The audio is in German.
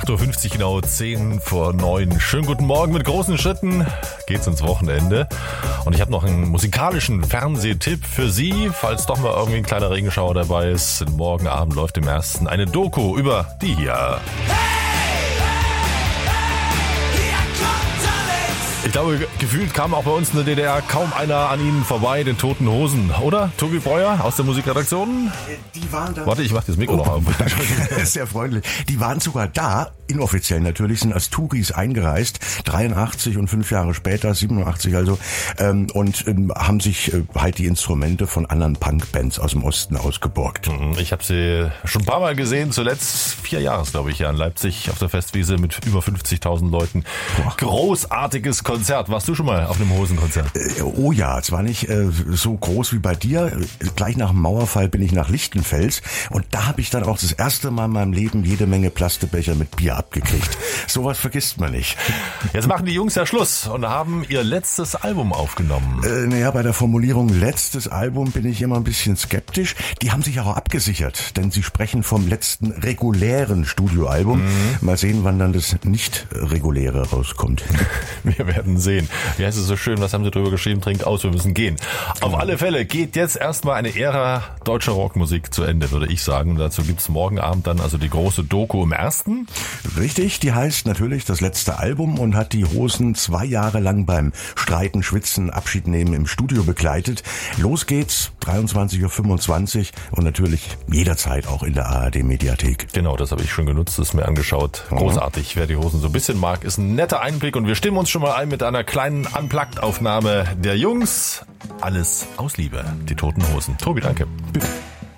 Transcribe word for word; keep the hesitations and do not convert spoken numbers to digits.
acht Uhr fünfzig genau, zehn vor neun. Schönen guten Morgen, mit großen Schritten geht's ins Wochenende. Und ich habe noch einen musikalischen Fernsehtipp für Sie, falls doch mal irgendwie ein kleiner Regenschauer dabei ist. Morgen Abend läuft im ersten eine Doku über die hier. Ich glaube, gefühlt kam auch bei uns in der D D R kaum einer an ihnen vorbei, den Toten Hosen, oder? Tobi Breuer aus der Musikredaktion? Die waren da. Warte, ich mach das Mikro oh, noch auf. Sehr freundlich. Die waren sogar da, inoffiziell natürlich, sind als Touris eingereist, dreiundachtzig und fünf Jahre später, siebenundachtzig also, ähm, und ähm, haben sich äh, halt die Instrumente von anderen Punkbands aus dem Osten ausgeborgt. Ich habe sie schon ein paar Mal gesehen, zuletzt vier Jahre, glaube ich, ja, in Leipzig auf der Festwiese mit über fünfzigtausend Leuten. Boah. Großartiges Konzert. Warst du schon mal auf einem Hosenkonzert? Äh, oh ja, zwar nicht äh, so groß wie bei dir. Gleich nach dem Mauerfall bin ich nach Lichtenfels und da habe ich dann auch das erste Mal in meinem Leben jede Menge Plastebecher mit Bier abgekriegt. Sowas vergisst man nicht. Jetzt machen die Jungs ja Schluss und haben ihr letztes Album aufgenommen. Äh, naja, bei der Formulierung letztes Album bin ich immer ein bisschen skeptisch. Die haben sich auch abgesichert, denn sie sprechen vom letzten regulären Studioalbum. Mhm. Mal sehen, wann dann das nicht reguläre rauskommt. Wir werden sehen. Wie heißt es so schön, was haben sie drüber geschrieben? Trinkt aus, wir müssen gehen. Auf alle Fälle geht jetzt erstmal eine Ära deutscher Rockmusik zu Ende, würde ich sagen. Dazu gibt's morgen Abend dann also die große Doku im ersten. Richtig, die heißt natürlich das letzte Album und hat die Hosen zwei Jahre lang beim Streiten, Schwitzen, Abschied nehmen im Studio begleitet. Los geht's, dreiundzwanzig Uhr fünfundzwanzig und natürlich jederzeit auch in der A R D-Mediathek. Genau, das habe ich schon genutzt, das mir angeschaut. Großartig, wer die Hosen so ein bisschen mag, ist ein netter Einblick und wir stimmen uns schon mal ein mit einer kleinen Unplugged-Aufnahme der Jungs. Alles aus Liebe, die Toten Hosen. Tobi, danke. Bitte.